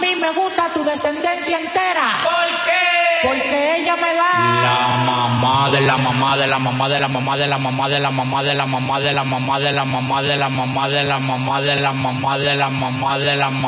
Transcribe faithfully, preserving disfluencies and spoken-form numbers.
mí me gusta tu descendencia entera. ¿Por qué? Porque ella me da La mamá de la mamá de la mamá de la mamá de la mamá de la mamá de la mamá de la mamá de la mamá de la mamá de la mamá de la mamá de la mamá de la mamá de la mamá